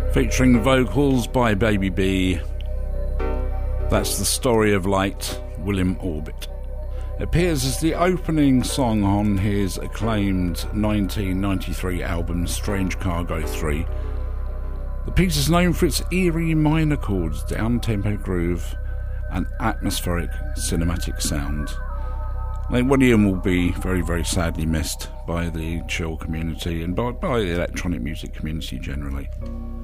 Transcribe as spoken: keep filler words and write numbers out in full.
Featuring vocals by Baby B. That's The Story of Light, William Orbit. It appears as the opening song on his acclaimed nineteen ninety-three album Strange Cargo three. The piece is known for its eerie minor chords, down-tempo groove and atmospheric cinematic sound. I think William will be very, very sadly missed by the chill community and by, by the electronic music community generally.